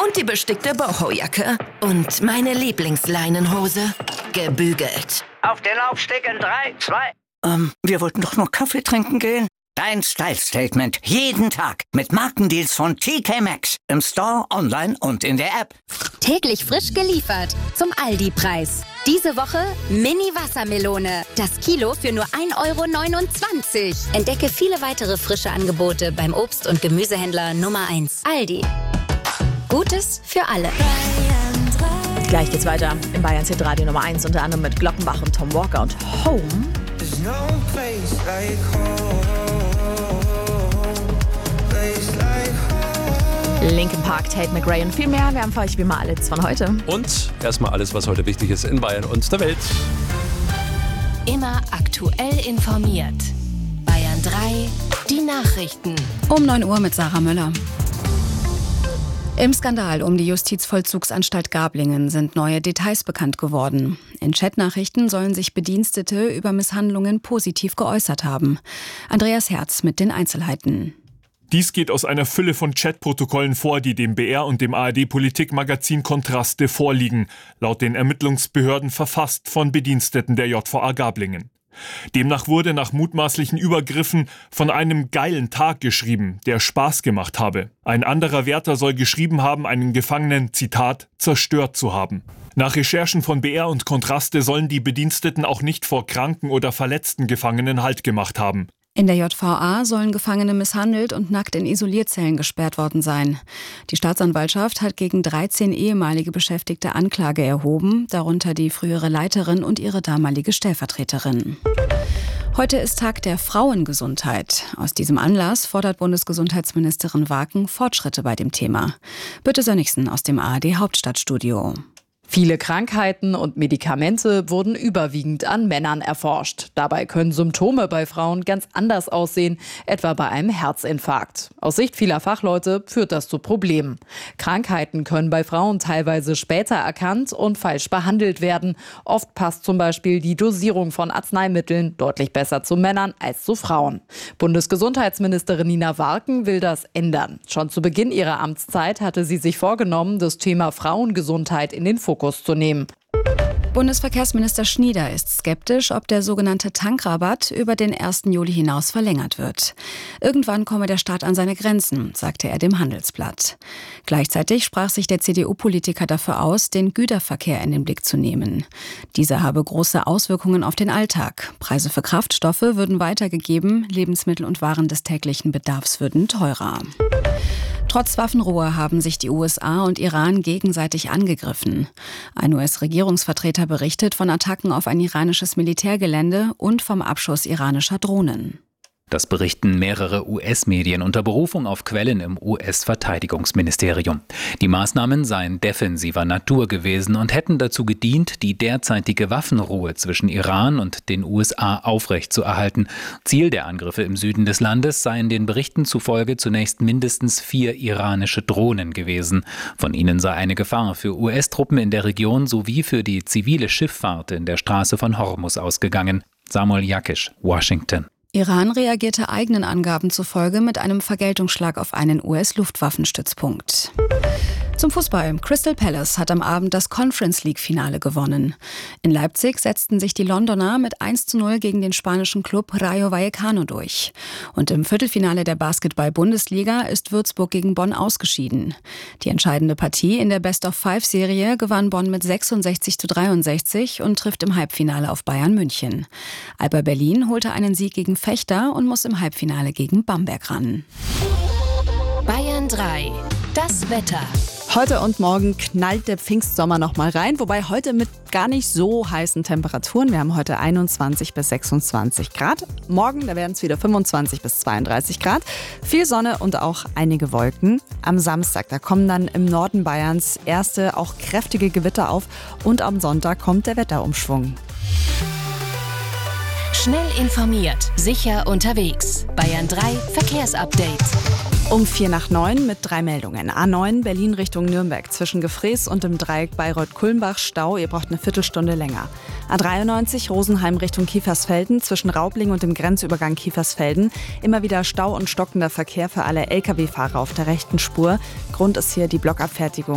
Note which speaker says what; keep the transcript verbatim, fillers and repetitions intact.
Speaker 1: Und die bestickte Boho-Jacke. Und meine Lieblingsleinenhose. Gebügelt.
Speaker 2: Auf den Laufsteg in drei, zwei...
Speaker 3: Ähm, wir wollten doch nur Kaffee trinken gehen. Dein Style-Statement. Jeden Tag. Mit Markendeals von T K Maxx. Im Store, online und in der App.
Speaker 4: Täglich frisch geliefert. Zum Aldi-Preis. Diese Woche Mini-Wassermelone. Das Kilo für nur ein Euro neunundzwanzig. Entdecke viele weitere frische Angebote beim Obst- und Gemüsehändler Nummer eins. Aldi. Gutes für alle.
Speaker 5: Gleich geht's weiter im Bayern Hit Radio Nummer eins, unter anderem mit Glockenbach und Tom Walker und Home. Linkin Park, Tate McRae und viel mehr. Wir haben für euch wie immer alles von heute.
Speaker 6: Und erstmal alles, was heute wichtig ist in Bayern und der Welt.
Speaker 1: Immer aktuell informiert. Bayern drei, die Nachrichten.
Speaker 7: Um neun Uhr mit Sarah Möller. Im Skandal um die Justizvollzugsanstalt Gablingen sind neue Details bekannt geworden. In Chatnachrichten sollen sich Bedienstete über Misshandlungen positiv geäußert haben. Andreas Herz mit den Einzelheiten.
Speaker 8: Dies geht aus einer Fülle von Chatprotokollen vor, die dem B R und dem A R D-Politikmagazin Kontraste vorliegen, laut den Ermittlungsbehörden verfasst von Bediensteten der J V A Gablingen. Demnach wurde nach mutmaßlichen Übergriffen von einem geilen Tag geschrieben, der Spaß gemacht habe. Ein anderer Wärter soll geschrieben haben, einen Gefangenen, Zitat, zerstört zu haben. Nach Recherchen von B R und Kontraste sollen die Bediensteten auch nicht vor kranken oder verletzten Gefangenen Halt gemacht haben.
Speaker 7: In der J V A sollen Gefangene misshandelt und nackt in Isolierzellen gesperrt worden sein. Die Staatsanwaltschaft hat gegen dreizehn ehemalige Beschäftigte Anklage erhoben, darunter die frühere Leiterin und ihre damalige Stellvertreterin. Heute ist Tag der Frauengesundheit. Aus diesem Anlass fordert Bundesgesundheitsministerin Waken Fortschritte bei dem Thema. Birte Sönnigsen aus dem A R D Hauptstadtstudio.
Speaker 9: Viele Krankheiten und Medikamente wurden überwiegend an Männern erforscht. Dabei können Symptome bei Frauen ganz anders aussehen, etwa bei einem Herzinfarkt. Aus Sicht vieler Fachleute führt das zu Problemen. Krankheiten können bei Frauen teilweise später erkannt und falsch behandelt werden. Oft passt zum Beispiel die Dosierung von Arzneimitteln deutlich besser zu Männern als zu Frauen. Bundesgesundheitsministerin Nina Waken will das ändern. Schon zu Beginn ihrer Amtszeit hatte sie sich vorgenommen, das Thema Frauengesundheit in den Fokus zu nehmen.
Speaker 7: Bundesverkehrsminister Schnieder ist skeptisch, ob der sogenannte Tankrabatt über den ersten Juli hinaus verlängert wird. Irgendwann komme der Staat an seine Grenzen, sagte er dem Handelsblatt. Gleichzeitig sprach sich der C D U-Politiker dafür aus, den Güterverkehr in den Blick zu nehmen. Dieser habe große Auswirkungen auf den Alltag. Preise für Kraftstoffe würden weitergegeben, Lebensmittel und Waren des täglichen Bedarfs würden teurer. Trotz Waffenruhe haben sich die U S A und Iran gegenseitig angegriffen. Ein U S-Regierungsvertreter berichtet von Attacken auf ein iranisches Militärgelände und vom Abschuss iranischer Drohnen.
Speaker 10: Das berichten mehrere U S-Medien unter Berufung auf Quellen im U S-Verteidigungsministerium. Die Maßnahmen seien defensiver Natur gewesen und hätten dazu gedient, die derzeitige Waffenruhe zwischen Iran und den U S A aufrechtzuerhalten. Ziel der Angriffe im Süden des Landes seien den Berichten zufolge zunächst mindestens vier iranische Drohnen gewesen. Von ihnen sei eine Gefahr für U S-Truppen in der Region sowie für die zivile Schifffahrt in der Straße von Hormuz ausgegangen. Samuel Jakisch, Washington.
Speaker 7: Iran reagierte eigenen Angaben zufolge mit einem Vergeltungsschlag auf einen U S-Luftwaffenstützpunkt. Zum Fußball. Crystal Palace hat am Abend das Conference League-Finale gewonnen. In Leipzig setzten sich die Londoner mit eins zu null gegen den spanischen Club Rayo Vallecano durch. Und im Viertelfinale der Basketball-Bundesliga ist Würzburg gegen Bonn ausgeschieden. Die entscheidende Partie in der Best-of-Five-Serie gewann Bonn mit sechsundsechzig zu dreiundsechzig und trifft im Halbfinale auf Bayern München. Alba Berlin holte einen Sieg gegen Fechter und muss im Halbfinale gegen Bamberg ran.
Speaker 1: Bayern drei. Das Wetter.
Speaker 5: Heute und morgen knallt der Pfingstsommer noch mal rein, wobei heute mit gar nicht so heißen Temperaturen. Wir haben heute einundzwanzig bis sechsundzwanzig Grad. Morgen, da werden es wieder fünfundzwanzig bis zweiunddreißig Grad. Viel Sonne und auch einige Wolken. Am Samstag, da kommen dann im Norden Bayerns erste, auch kräftige Gewitter auf. Und am Sonntag kommt der Wetterumschwung.
Speaker 1: Schnell informiert, sicher unterwegs. Bayern drei Verkehrsupdate.
Speaker 5: Um vier nach neun mit drei Meldungen. A neun Berlin Richtung Nürnberg. Zwischen Gefrees und dem Dreieck Bayreuth-Kulmbach Stau. Ihr braucht eine Viertelstunde länger. A dreiundneunzig Rosenheim Richtung Kiefersfelden. Zwischen Raubling und dem Grenzübergang Kiefersfelden. Immer wieder Stau und stockender Verkehr für alle Lkw-Fahrer auf der rechten Spur. Grund ist hier die Blockabfertigung.